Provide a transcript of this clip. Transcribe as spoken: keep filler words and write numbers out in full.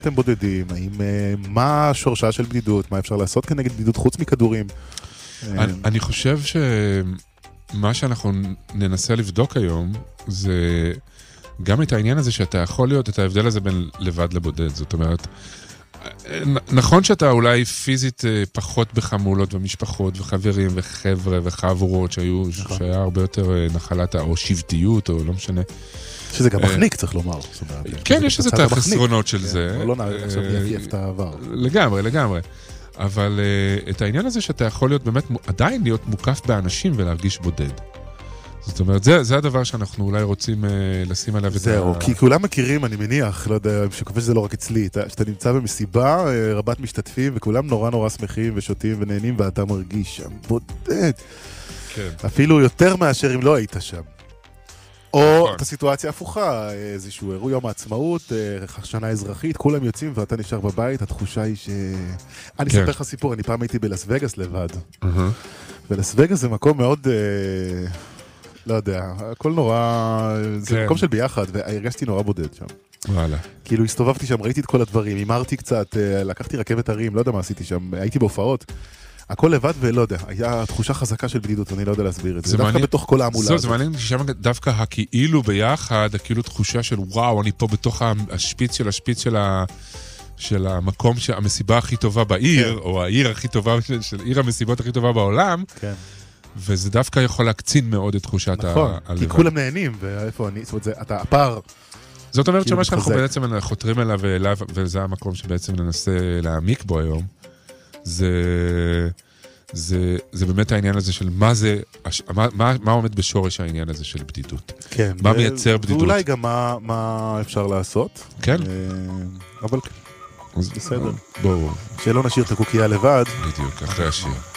אתם בודדים, האם, מה שורשה של בדידות, מה אפשר לעשות כנגד בדידות חוץ מכדורים? אני, אני חושב שמה שאנחנו ננסה לבדוק היום, זה גם את העניין הזה שאתה יכול להיות, את ההבדל הזה בין לבד לבודד. זאת אומרת, נכון שאתה אולי פיזית פחות בחמולות ומשפחות וחברים וחבר'ה וחבורות שהיו, נכון. שהיה הרבה יותר נחלת או שבטיות או לא משנה. שזה גם מחניק, צריך לומר. כן, יש איזה את החסרונות של זה. לא נערך עכשיו יפייף את העבר. לגמרי, לגמרי. אבל את העניין הזה שאתה יכול להיות באמת, עדיין להיות מוקף באנשים ולהרגיש בודד. זאת אומרת, זה, זה הדבר שאנחנו אולי רוצים לשים עליו את ה... זהו, כי כולם מכירים, אני מניח, לא יודע, שקופש שזה לא רק אצלי, שאתה נמצא במסיבה, רבת משתתפים, וכולם נורא נורא שמחים ושותים ונהנים, ואתה מרגיש שם בודד. כן. אפילו יותר מאשר אם לא היית שם. או את הסיטואציה הפוכה, איזשהו אירוע יום העצמאות, שנה אזרחית, כולם יוצאים ואתה נשאר בבית, התחושה היא ש... אני אספר לך סיפור, אני פעם הייתי בלס וגאס לבד. ולס וגאס זה מקום מאוד, לא יודע, הכל נורא, זה מקום של ביחד, והרגשתי נורא בודד שם. וואלה. כאילו הסתובבתי שם, ראיתי את כל הדברים, אמרתי קצת, לקחתי רכבת הרים, לא יודע מה עשיתי שם, הייתי בהופעות. הכל לבד ולא יודע, היה תחושה חזקה של בדידות, ואני לא יודע להסביר את זה. זה דווקא בתוך כל העמולה הזאת. זה מעניין ששם דווקא הכאילו ביחד, הכאילו תחושה של וואו, אני פה בתוך השפיץ של השפיץ של ה... של המקום, המסיבה הכי טובה בעיר, או העיר הכי טובה, של עיר המסיבות הכי טובה בעולם. כן. וזה דווקא יכול להקצין מאוד את תחושת הלבד. נכון, כי כולם נהנים, ואיפה אני, זאת אומרת, אתה הפער... זאת אומרת שמה שאנחנו בעצם חותרים אליו ואליו, וזה המקום שבעצם ננסה להעמיק בו היום, זה, זה, זה באמת העניין הזה של מה זה, מה, מה, מה עומד בשורש העניין הזה של בדידות. כן. מה מייצר בדידות. ואולי גם מה, מה אפשר לעשות. כן. אבל בסדר. בואו. שלא נשאיר את הקוקייה לבד. בדיוק, אחרי השיר.